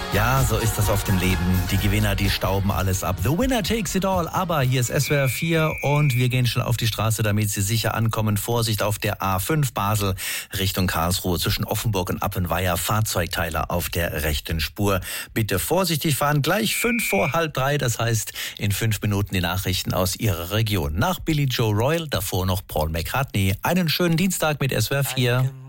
Ja, so ist das auf dem Leben. Die Gewinner, die stauben alles ab. The winner takes it all. Aber hier ist SWR 4 und wir gehen schnell auf die Straße, damit Sie sicher ankommen. Vorsicht auf der A5 Basel Richtung Karlsruhe zwischen Offenburg und Appenweier. Fahrzeugteile auf der rechten Spur. Bitte vorsichtig fahren. Gleich 2:55. Das heißt, in 5 Minuten die Nachrichten aus Ihrer Region. Nach Billy Joe Royal, davor noch Paul McCartney. Einen schönen Dienstag mit SWR 4.